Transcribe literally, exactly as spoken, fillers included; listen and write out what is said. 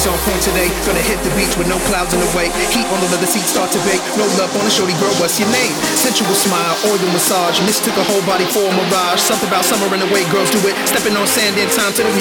She's on point today. Gonna hit the beach with no clouds in the way. Heat on the leather seat start to bake. Roll up on a shorty girl, what's your name? Sensual smile, oil massage. Mistook a whole body for a mirage. Something about summer in the way girls do it. Stepping on sand in time to the